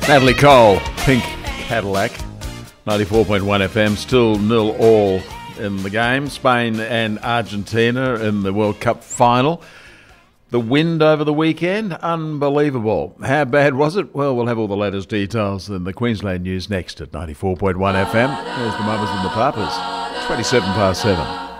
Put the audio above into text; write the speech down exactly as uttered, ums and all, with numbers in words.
Natalie Cole, Pink Cadillac, ninety-four point one F M, still nil all in the game. Spain and Argentina in the World Cup final. The wind over the weekend, unbelievable. How bad was it? Well, we'll have all the latest details in the Queensland news next at ninety-four point one F M. There's the Mamas and the Papas, twenty-seven past seven.